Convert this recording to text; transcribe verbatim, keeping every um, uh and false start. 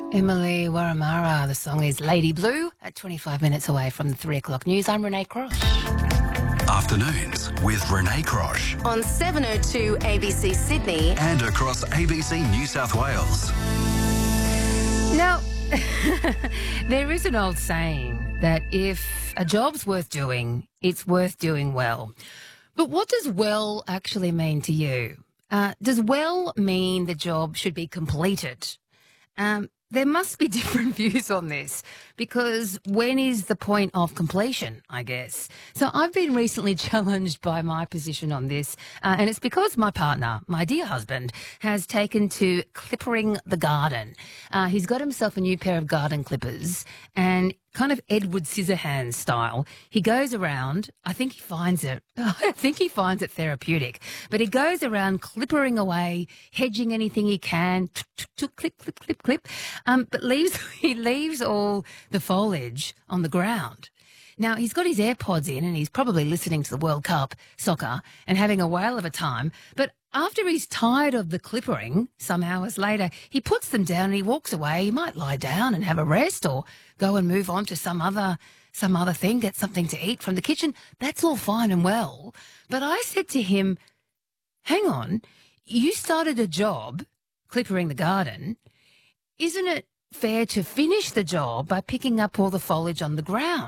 Emily Waramara. The song is Lady Blue at twenty-five minutes away from the three o'clock news. I'm Renee Cross. Afternoons with Renee Crosh. On seven oh two A B C Sydney. And across A B C New South Wales. Now, there is an old saying that if a job's worth doing, it's worth doing well. But what does well actually mean to you? Uh, does well mean the job should be completed? Um, there must be different views on this, because when is the point of completion, I guess? So I've been recently challenged by my position on this, uh, and it's because my partner, my dear husband, has taken to clippering the garden. Uh, he's got himself a new pair of garden clippers, and kind of Edward Scissorhands style, he goes around, I think he finds it, I think he finds it therapeutic, but he goes around clippering away, hedging anything he can, clip, clip, clip, clip, um, but leaves, he leaves all the foliage on the ground. Now, he's got his AirPods in and he's probably listening to the World Cup soccer and having a whale of a time, but after he's tired of the clippering, some hours later, he puts them down and he walks away. He might lie down and have a rest or go and move on to some other some other thing, get something to eat from the kitchen. That's all fine and well. But I said to him, hang on, you started a job clippering the garden. Isn't it fair to finish the job by picking up all the foliage on the ground?